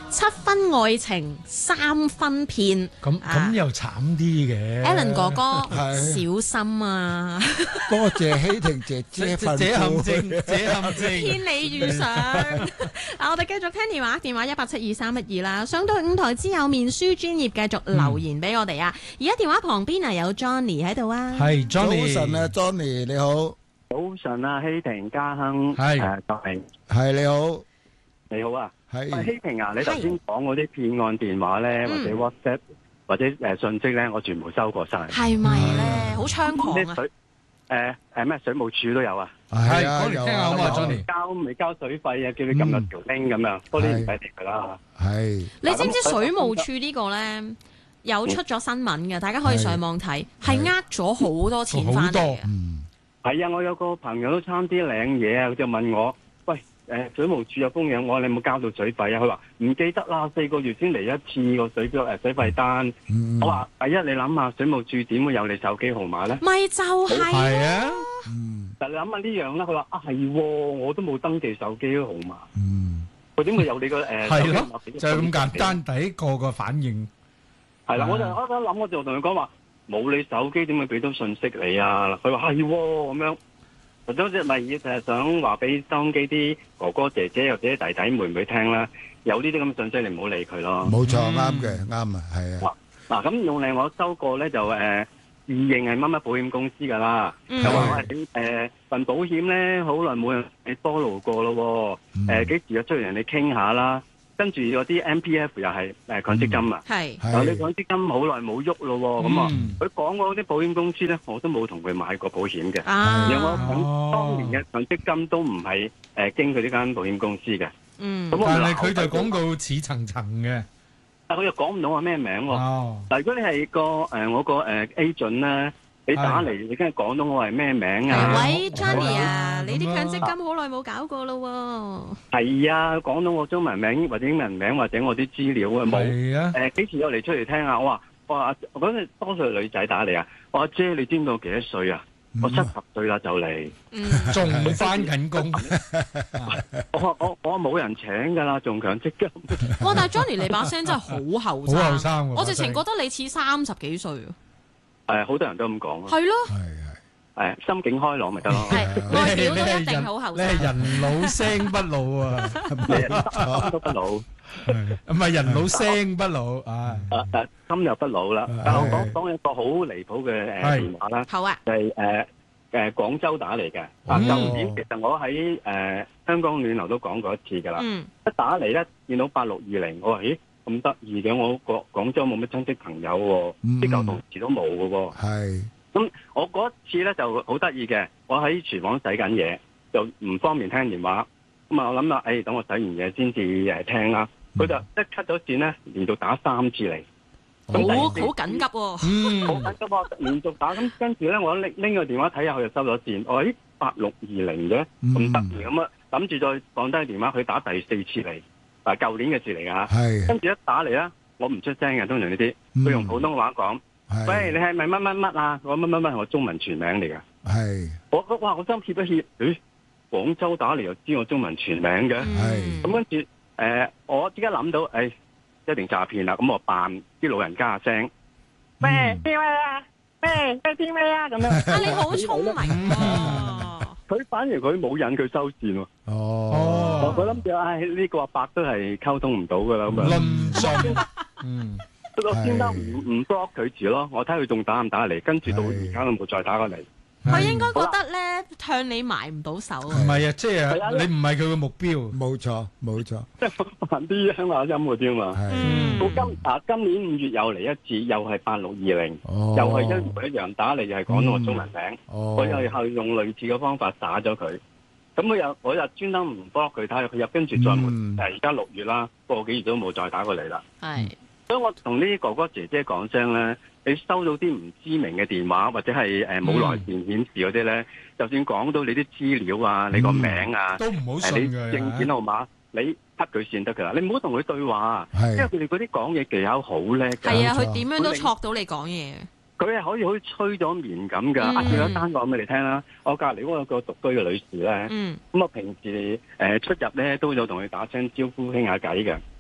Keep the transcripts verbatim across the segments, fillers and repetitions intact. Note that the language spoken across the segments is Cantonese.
七分愛情，三分騙。 咁咁又慘啲嘅。 Alan 哥哥， 係小心啊！ 多謝希婷姐姐這份陷阱，這陷阱。 天理遇上。嗱，我哋繼續聽電話，電話一八七二三一二啦。上到五台之後，面書專頁繼續留言俾我哋啊！而家電話旁邊啊有 Johnny 喺度啊。 係 Johnny。 早晨啊，Johnny 你好。 早晨啊，希婷嘉亨， 係誒，就係係你好。 你好啊，喂， 係希婷啊，你頭先講嗰啲騙案電話咧，或者 WhatsApp 或者誒信息咧，我全部收過晒。 係咪咧？好猖狂啊！ 啲水誒誒咩水務署都有啊， 係係啊， 講嚟聽下好嘛有啊 ，Johnny。 交未交水費啊，叫你撳入條 link 咁樣，嗰啲唔使理佢啦。 係你知唔知水務署呢個咧有出咗新聞嘅？大家可以上網睇，係呃咗好多錢翻嚟嘅。 嗯係啊，我有個朋友都差啲領嘢啊，佢就問我，喂，誒水務署有封嘢，我話你有冇交到水費啊？佢話唔記得啦，四個月先嚟一次個水表誒水費單。 嗯我話第一，你諗下水務署點會有你手機號碼咧？ 咪就係係啊。 嗯但你諗下呢樣啦，佢話啊係喎，我都冇登記手機號碼， 嗯佢點會有你個誒？ 係咯手機號碼俾就係咁簡單，第一個個反應。 係啦， 啊我就我一諗，我就同佢講話冇你手機點會俾到信息你啊？佢話係喎咁樣，或者即係咪就係想話俾收音機啲哥哥姐姐或者弟弟妹妹聽啦？有呢啲咁嘅信息，你唔好理佢咯。 冇錯， 嗯啱嘅，啱啊，係啊， 嗱咁用嚟我收過咧就誒。呃自認係乜乜保險公司㗎啦， 嗯就話喂誒份保險咧好耐冇人你 follow 過咯嗯喎，誒幾時又出嚟人哋傾下啦，跟住嗰啲 M P F 又係誒強積金啊， 係有你係強積金好耐冇喐咯喎，咁啊嗯佢講嗰啲保險公司咧我都冇同佢買過保險嘅， 啊， 而我想當年嘅強積金都唔係誒經佢呢間保險公司嘅， 嗯咁我但係鬧佢就講佢到似層層嘅。 但佢又講唔到我咩名喎。 哦。 嗱，如果你係個誒我個誒 agent 咧，你打嚟你梗係講到我係咩名啊？ 喂 Johnny 啊， 咁你啲啊強積金好耐冇搞過咯係啊，講到我中文名或者英文名或者我啲資料啊冇。 係啊。 誒幾時有嚟出嚟聽啊？我話我話我嗰陣多數係女仔打嚟啊。我話姐，你知唔知我幾多歲啊？我七十歲啦就嚟。 喎。嗯， 仲翻緊工。 我話我我冇人請㗎啦，仲強積金。 哇！但係 Johnny 你把聲真係好後生， 好後生喎我直情覺把聲得你似三十幾歲啊。 誒好多人都咁講啊。 係咯， 係係。 誒心境開朗咪得咯。 係你係外表都一定你係人好後生。 你係人老聲不老啊。 你人心都不老， 唔係人老聲不老啊。 誒誒心又不老啦。但係我講講一個好離譜嘅誒係電話啦。 好啊， 就係誒誒廣州打嚟嘅。啊， 哦舊年其實我喺誒、呃、香港暖流都講過一次㗎啦。 嗯， 一打嚟咧，見到八六二零，我話咦咁得意嘅，我廣廣州冇乜親戚朋友喎， 嗯啲舊同事都冇嘅喎。 係咁我嗰一次咧就好得意嘅，我喺廚房洗緊嘢，就唔方便聽電話。咁啊，我諗啦，誒、哎、等我洗完嘢先至誒聽啦。佢就一 cut 咗線咧，連續打三次嚟。 好咁第二次好緊急喎。 好嗯。 緊急啊！連續打，咁跟住咧，我拎拎個電話睇下，佢就收咗線。我話咦，八六二零嘅咁得意咁啊，諗住再放低電話，佢打第四次嚟，嗱舊年嘅事嚟㗎嚇。 係跟住一打嚟啦，我唔出聲嘅，通常呢啲，佢用普通話講，喂，你係咪乜乜乜啊？我乜乜乜係我中文全名嚟㗎。 係我我哇，我心怯一怯，誒，廣州打嚟又知我中文全名嘅， 係咁跟住誒，我即刻諗到，誒，一定詐騙啦，咁我扮啲老人家聲。咩邊位啊？咩咩邊位啊？咁樣啊，你好聰明喎。 佢反而佢冇引佢收線喎。 哦， 我諗住唉呢個阿伯都係溝通唔到噶啦咁啊。 論盡。嗯。 我先得唔唔 block 佢住咯，我睇佢仲打唔打嚟，跟住到而家都冇再打過嚟。 佢應該覺得咧向你埋唔到手啊。 唔係啊，即係係啊你唔係佢嘅目標。 冇錯冇錯， 即係扮啲鄉下音嗰啲嘛。 係嗯到今啊今年五月又嚟一次，又係八六二零， 哦， 又係一模一樣打嚟，又係講到我中文名。 哦， 我又係用類似嘅方法打咗佢，咁我又我又專登唔 block 佢，睇下佢又跟住再冇， 嗯誒而家六月啦，個幾月都冇再打過嚟啦。 係。 所以我同呢啲哥哥姐姐講聲咧，你收到啲唔知名嘅電話或者係誒冇來電顯示嗰啲咧，就算講到你啲資料啊、你個名啊、 都唔好誒你信嘅。 證件號碼，你 cut 佢先得㗎啦，你唔好同佢對話，因為係佢哋嗰啲講嘢技巧好叻㗎。 係啊， 冇錯佢點樣都戳到你講嘢。 佢係可以好似吹咗棉咁㗎。 嗯啊，仲有一單講俾你聽啦。我隔離嗰個有個獨居嘅女士咧， 嗯咁我平時誒出入咧都有同佢打聲招呼傾下偈嘅。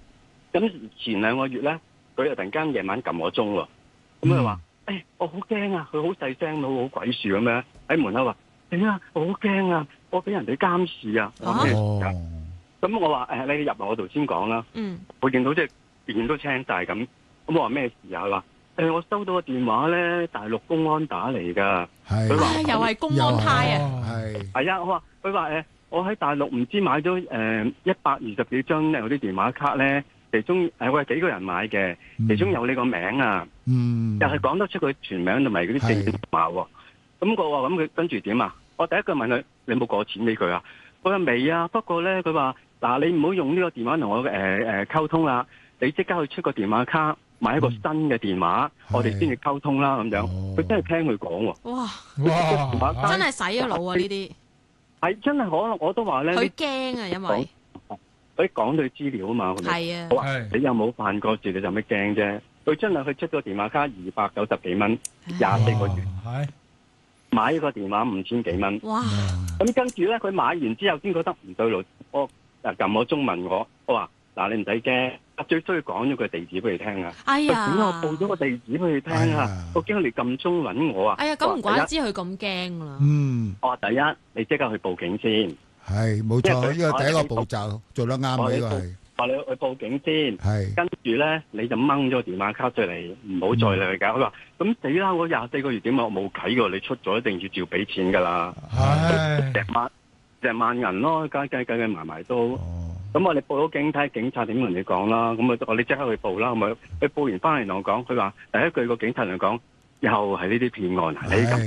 咁前兩個月咧，佢又突然間夜晚撳我鐘喎，咁佢話：誒，我好驚啊！佢好細聲到好鬼樹咁樣喺門口話：點啊？我好驚啊！我俾人哋監視啊！我話咩事啊？咁我話誒，你入嚟我度先講啦。 嗯， 我見到即係面都青晒咁，咁我話咩事啊？佢話誒，我收到個電話咧，大陸公安打嚟㗎。 係佢話唉又係公安派啊！ 係係啊，我話佢話誒，我喺大陸唔知買咗誒一百二十幾張咧，嗰啲電話卡咧，其中誒我係幾個人買嘅，其中有你個名啊， 嗯， 又係講得出佢全名同埋嗰啲證件碼喎。咁我話咁佢跟住點啊？我第一句問佢：你有冇過錢俾佢啊？佢話未啊，不過咧佢話嗱，你唔好用呢個電話同我誒誒溝通啦，你即刻去出個電話卡買一個新嘅電話， 嗯我哋先至溝通啦咁樣。 哦佢真係聽佢講喎， 哇， 哇！ 真係洗咗腦啊！呢啲係真係可能我都話咧， 佢驚啊，因為佢講佢資料啊嘛，係咪？ 係啊我，話係你有冇犯過事，你就咩驚啫？佢真係佢出咗電話卡二百九十幾蚊，廿四個月係買一個電話五千幾蚊。 哇， 咁跟住咧，佢買完之後先覺得唔對路，我誒撳我中問我，我話嗱你唔使驚，最衰講咗個地址俾你聽啊！ 哎佢點解我呀， 報咗個地址俾你聽啊哎呀？ 我驚你撳鐘揾我啊！ 哎呀，咁唔怪得我話知佢咁驚啦。 嗯， 我話第一，你即刻去報警先。 係冇錯，呢個第一個步驟做得啱嘅，呢個係話你去報警先。 係跟住咧，你就掹咗電話卡出嚟，唔好再嚟㗎。佢話：咁死啦！我廿四個月點啊？我冇計㗎，你出咗一定要照俾錢㗎啦。 係成萬成萬銀咯，計計計計埋埋都。 哦， 咁我哋報咗警，睇警察點同你講啦。咁啊，我哋即刻去報啦。咁咪佢報完翻嚟同我講，佢話第一句個警察同我講，又係呢啲騙案啊！你咁